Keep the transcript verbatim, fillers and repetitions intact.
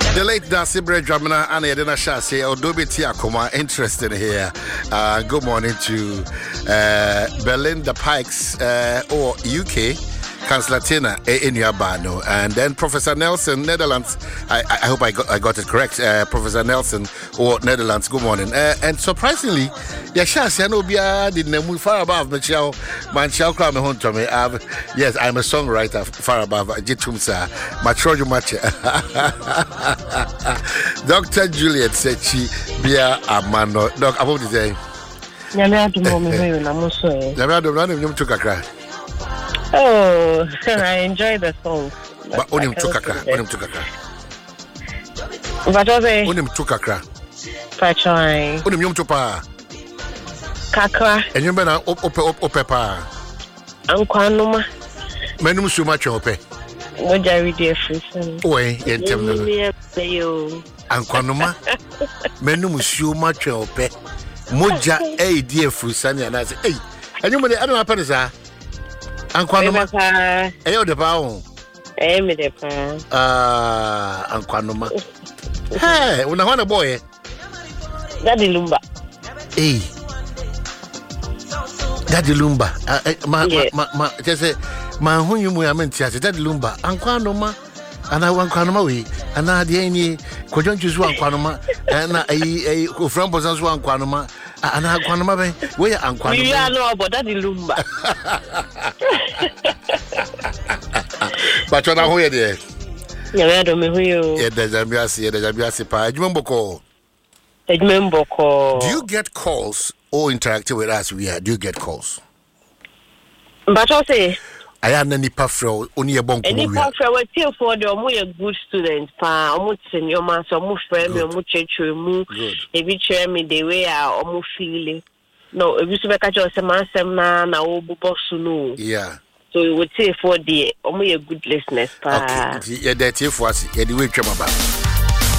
The late Darcy Bredramana and Edina Shasi, Odobe Tiakoma, interested here. Uh, good morning to uh, Belinda Pikes uh, or U K. Councillor Tina in Yabano, and then Professor Nelson, Netherlands. I, I hope I got I got it correct. Uh, Professor Nelson or Netherlands. Good morning. Uh, and surprisingly, Yashasi Anobia didn't move far above Michelle Manchel Crame home to me. Yes, I'm a songwriter far above Jitumsa. Matroju Mache. Doctor Juliet Sechi Bia Amano. Doc, about the day. Yamadu Momi, Namuso. Yamadu Ranum took a cry. Oh, I enjoy the song. But onim tukakra, onim tukakra. But obe onim tukakra. Pachoi. Onim yom tupa. Kakra. And you bena op op op opepa. Ankwanuma. Menum suma chope. Moja we dey free. Oe, yentem no. Yo. Ankwanuma. Menum suma chope. Moja e dey free sani na say, "Hey, and you me I don't happen sir." Ankwanuma. Eyo de pa o. Eh me de pa. Ah, Ankwanuma. Hey, una wana boy. Daddy Lumba. Eh. Daddy Lumba. Ma ma ma just ma hu yu mu ya mentia Daddy Lumba. Ankwanuma. Ana Ankwanuma we. Ana de ni kojon juzu Ankwanuma. Na eh eh ko frambo san so Ankwanuma. Ana Ankwanuma ben. We Ankwanuma. You know about Daddy Lumba. But you're not here there. Yeah, do me who you. Yeah, there's a biasi, there's a biasi pa. Remember call. Remember call. Do you get calls or interact with us? We are. Do you get calls? But I say. I am any pafro only a bonk. Any pafro we tell for the omo a good student pa. Omo senior man, so omo friend me, omo church me. Ebi share me the way I omo feeling. No, ebi so be catch us man sem na na obo boss no. Yeah. So we would say for the only a good listeners. Okay, yeah, that's it for us. Yeah, the way